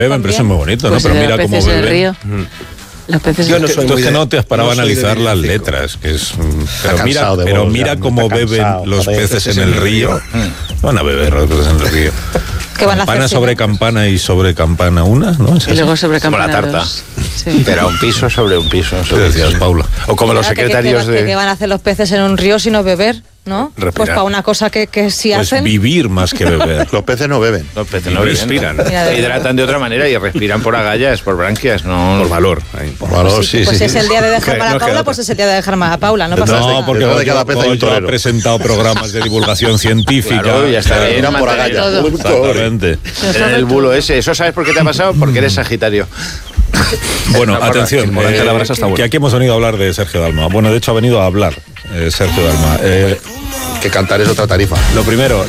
Beben, pero eso es muy bonito, ¿no? Pues Pero mira cómo beben. Río. Los peces Yo no soy muy de, no te has parado a analizar las letras, que es pero mira cómo beben los peces en el río. Van a beber los peces en el río. Campana sobre campana y sobre campana una, ¿no? Y luego sobre campana como la tarta. Sí. Pero un piso sobre un piso. ¿Qué decías, Paula? O como los secretarios de... ¿Qué van a hacer los peces en un río sino beber? ¿No? Respirar. Pues para una cosa que sí pues hacen. Vivir más que beber. Los peces no beben. Los peces no respiran. Se hidratan de otra manera y respiran por agallas, por branquias, no por valor. Por valor, sí. Pues es el día de dejar mal a Paula, pues es el día de dejar mal a Paula. No pasa nada. No, porque yo he presentado programas de divulgación científica. Claro, ya está bien. Eran por agallas. Exactamente. El bulo ese. ¿Eso sabes por qué te ha pasado? Porque eres Sagitario. Bueno, atención, que aquí hemos venido a hablar de Sergio Dalma. Bueno, de hecho ha venido a hablar Sergio Dalma. Que cantar es otra tarifa. Lo primero,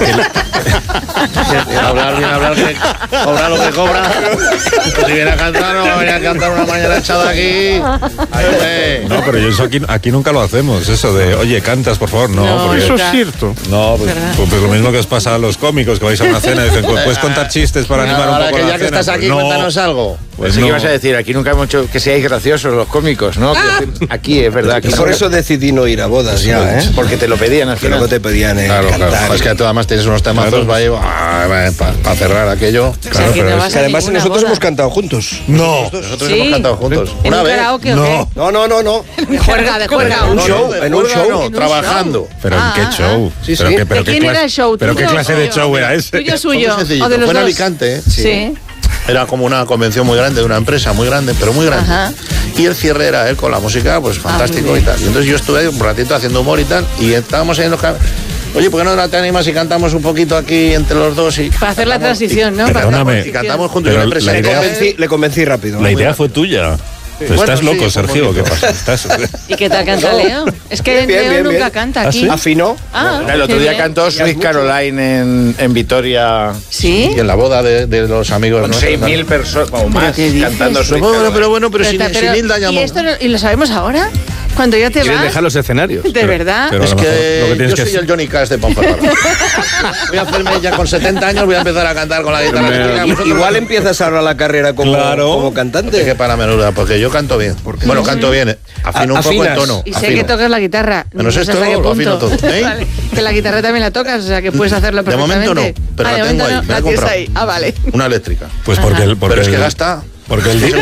hablar, que cobra lo que cobra. Pues si viene a cantar, no va a venir a cantar una mañana echada aquí. No, pero eso aquí nunca lo hacemos, eso de, oye, cantas, por favor. No, porque eso es cierto. No, pues lo mismo que os pasa a los cómicos, que vais a una cena y dicen, ¿puedes contar chistes para animar un poco que la ya que cena? estás aquí, pues cuéntanos algo. Pues sí, ibas a decir, aquí nunca hemos hecho que seáis graciosos los cómicos, ¿no? Aquí es verdad. Aquí por eso decidí no ir a bodas ya, ¿eh? Porque te lo pedían al final. Luego te pedían claro. Es que tú además tienes unos temazos para cerrar aquello. Claro, pero es que además nosotros hemos cantado juntos. No. Nosotros hemos cantado juntos. ¿En una un vez. karaoke no. No. De juerga. En un show. Trabajando. ¿Pero en qué show? Sí. ¿De quién era el show? ¿Pero qué clase de show era ese? Tuyo, suyo. Fue O de los en dos. Alicante. Sí. Era como una convención muy grande de una empresa muy grande, pero muy grande. Ajá. Y el cierre era él con la música, pues fantástico y tal. Y entonces yo estuve un ratito haciendo humor y tal, y estábamos ahí en los... Oye, ¿por qué no te animas y cantamos un poquito aquí entre los dos? Para hacer la transición, ¿no? Perdóname. Y cantamos juntos. Le convencí rápido. La idea fue tuya. ¿Estás loco, Sergio? ¿Qué pasa? ¿Y qué tal canta Leo? Es que Leo nunca canta aquí. ¿Afinó? El otro día cantó Sweet Caroline en Vitoria. ¿Sí? Y en la boda de los amigos. Con 6.000 personas o más cantando Sweet Caroline. Pero sin Hilda llamó. ¿Y lo sabemos ahora? Cuando ya te vas. ¿Quieres dejar los escenarios? ¿De verdad? Pero es que yo soy el Johnny Cash de Ponferrada. Voy a hacerme ya con 70 años, voy a empezar a cantar con la guitarra eléctrica. Igual empiezas ahora la carrera como cantante. Que para menuda, porque yo canto bien. Bueno, canto bien. Afino un poco el tono. Y sé que tocas la guitarra. Menos esto, lo afino todo. Vale. Que la guitarra también la tocas, o sea que puedes hacerlo perfectamente. De momento no, pero la tengo ahí. Me la he comprado. Ahí. Ah, vale. Una eléctrica. Pues porque pero es que gasta. Porque el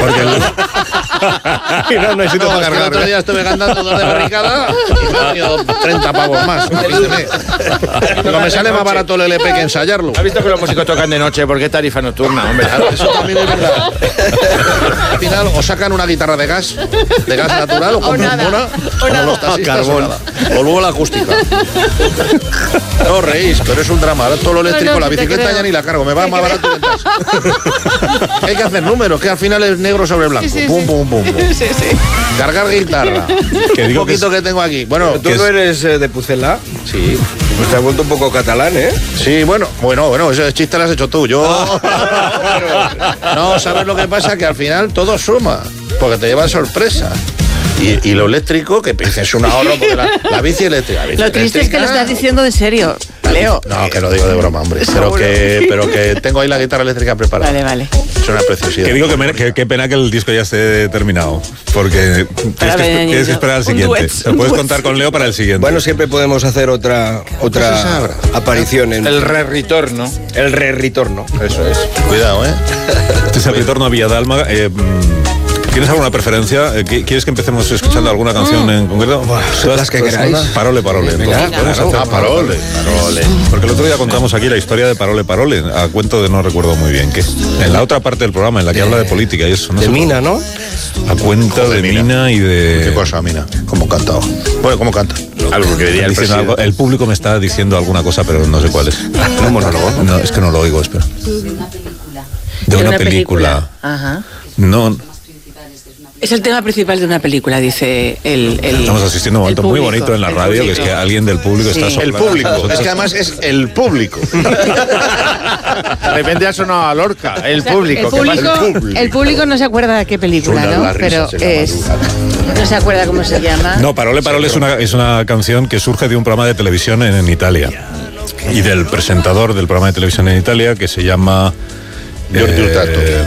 no necesito para cargar. El otro día estuve cantando 2 de barricada y me han tenido 30 pavos más. Pero me sale más barato el LP que ensayarlo. ¿Has visto que los músicos tocan de noche? ¿Por qué tarifa nocturna, hombre? Claro, eso también es verdad. Al final o sacan una guitarra de gas natural o con hormona, o los taxistas carbón. O luego la acústica. No reís, pero es un drama. Ahora todo lo eléctrico, la bicicleta ya ni la cargo, me va más barato que ventas. Hay que hacer números, que al final es negro sobre blanco. Pum. Sí. Cargar guitarra. Un poquito que tengo aquí. Bueno, ¿tú no eres de Pucela? Sí. Pues te has vuelto un poco catalán, ¿eh? Sí, bueno, ese chiste lo has hecho tú. Yo... No, ¿sabes lo que pasa? Que al final todo suma, porque te lleva sorpresa. Y lo eléctrico, que es un ahorro, porque la bici eléctrica. Lo triste es que lo estás diciendo de serio, Leo. No, que lo digo de broma, hombre. Pero que tengo ahí la guitarra eléctrica preparada. Vale. Es una preciosidad. Que digo que qué pena que el disco ya esté terminado. Porque tienes que esperar al siguiente. Te puedes contar con Leo para el siguiente. Bueno, siempre podemos hacer otra aparición en el re-retorno. El re-retorno. Eso es. Cuidado, ¿eh? Este es el retorno a Villadalma. ¿Tienes alguna preferencia? ¿Quieres que empecemos escuchando alguna canción en concreto? Las que queráis. Parole. Parole. Porque el otro día contamos aquí la historia de Parole, a cuento de no recuerdo muy bien qué. En la otra parte del programa, en la que habla de política y eso. De Mina, ¿no? A cuento de Mina y de... ¿Qué cosa, Mina? ¿Cómo cantaba? Bueno, ¿cómo canta? Algo que diría el presidente. El público me está diciendo alguna cosa, pero no sé cuál es. ¿Un monólogo? No, es que no lo oigo, espera. De una película. Ajá. No... Es el tema principal de una película, dice el Estamos asistiendo a un momento muy bonito en la radio, que es que alguien del público está soplando. El público, es que además es el público. De repente ha sonado a Lorca, el público. El público no se acuerda de qué película, ¿no? Pero no se acuerda cómo se llama. No, Parole es una canción que surge de un programa de televisión en Italia. Y del presentador del programa de televisión en Italia, que se llama... Jordi Hurtado.